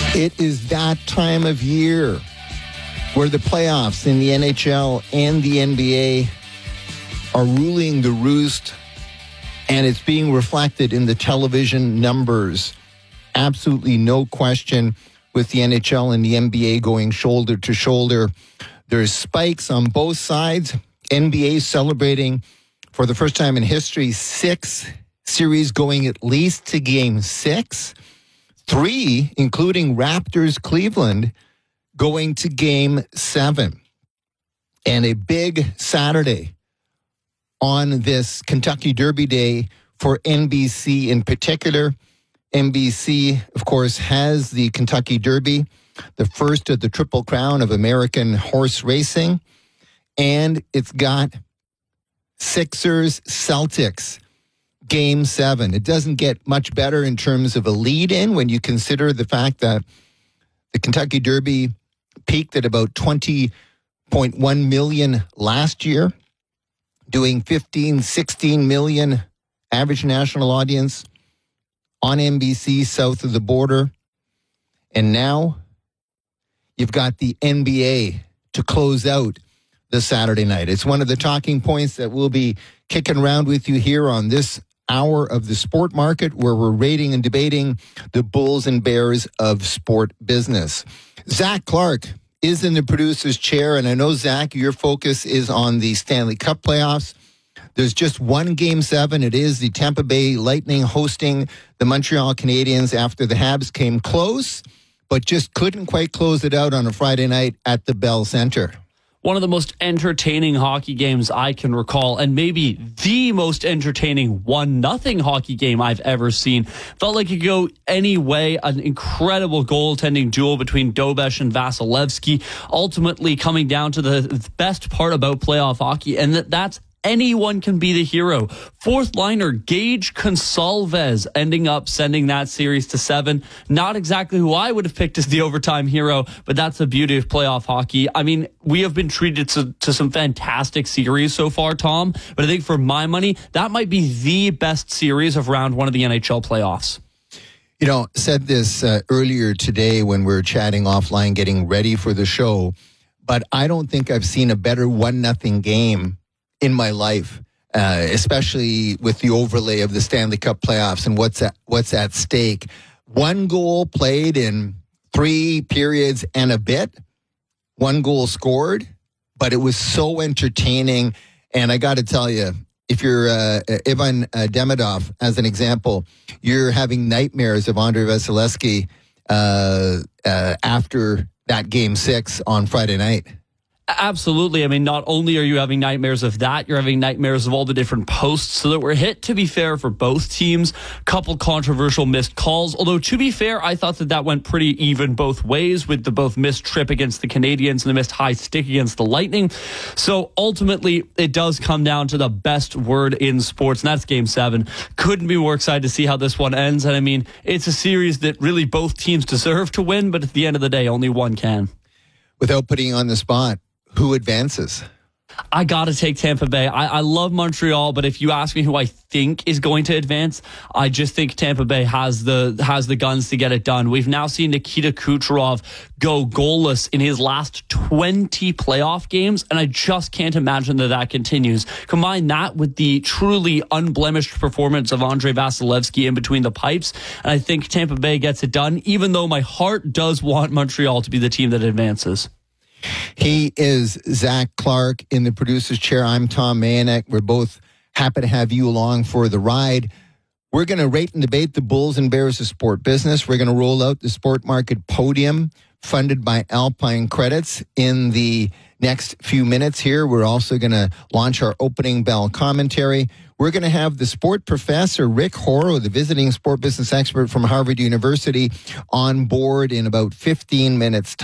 It is that time of year where the playoffs in the NHL and the NBA are ruling the roost, and it's being reflected in the television numbers. Absolutely no question with the NHL and the NBA going shoulder to shoulder. There's spikes on both sides. NBA celebrating for the first time in history 6 series going at least to Game 6. 3, including Raptors-Cleveland, going to Game 7. And a big Saturday on this Kentucky Derby Day for NBC in particular. NBC, of course, has the Kentucky Derby, the first of the Triple Crown of American horse racing. And it's got Sixers-Celtics. Game 7. It doesn't get much better in terms of a lead-in when you consider the fact that the Kentucky Derby peaked at about 20.1 million last year, doing 15, 16 million average national audience on NBC south of the border. And now you've got the NBA to close out the Saturday night. It's one of the talking points that we'll be kicking around with you here on this hour of the sport market, where we're rating and debating the bulls and bears of sport business. Zach Clark is in the producer's chair, and I know, Zach, your focus is on the Stanley Cup playoffs. There's just one Game 7. It is the Tampa Bay Lightning hosting the Montreal Canadiens after the Habs came close, but just couldn't quite close it out on a Friday night at the Bell Center. One of the most entertaining hockey games I can recall, and maybe the most entertaining 1-0 hockey game I've ever seen. Felt like it could go any way. An incredible goaltending duel between Dobeš and Vasilevsky, ultimately coming down to the best part about playoff hockey, and that's anyone can be the hero. Fourth liner Gage Consalves ending up sending that series to 7. Not exactly who I would have picked as the overtime hero, but that's the beauty of playoff hockey. I mean, we have been treated to some fantastic series so far, Tom, but I think for my money, that might be the best series of round 1 of the NHL playoffs. You know, said this earlier today when we were chatting offline, getting ready for the show, but I don't think I've seen a better 1-0 game in my life, especially with the overlay of the Stanley Cup playoffs and what's at stake. 1 goal played in 3 periods and a bit. 1 goal scored, but it was so entertaining. And I got to tell you, if you're Ivan Demidov, as an example, you're having nightmares of Andrei Vasilevsky after that Game 6 on Friday night. Absolutely. I mean, not only are you having nightmares of that, you're having nightmares of all the different posts that were hit, to be fair, for both teams. Couple controversial missed calls. Although, to be fair, I thought that went pretty even both ways, with the both missed trip against the Canadiens and the missed high stick against the Lightning. So ultimately, it does come down to the best word in sports, and that's Game 7. Couldn't be more excited to see how this one ends. And I mean, it's a series that really both teams deserve to win, but at the end of the day, only one can. Without putting you on the spot, who advances? I got to take Tampa Bay. I love Montreal, but if you ask me who I think is going to advance, I just think Tampa Bay has the guns to get it done. We've now seen Nikita Kucherov go goalless in his last 20 playoff games, and I just can't imagine that continues. Combine that with the truly unblemished performance of Andrei Vasilevsky in between the pipes, and I think Tampa Bay gets it done, even though my heart does want Montreal to be the team that advances. He is Zach Clark in the producer's chair. I'm Tom Mayanek. We're both happy to have you along for the ride. We're going to rate and debate the bulls and bears of sport business. We're going to roll out the Sport Market Podium funded by Alpine Credits in the next few minutes here. We're also going to launch our opening bell commentary. We're going to have the sport professor, Rick Horrow, the visiting sport business expert from Harvard University, on board in about 15 minutes.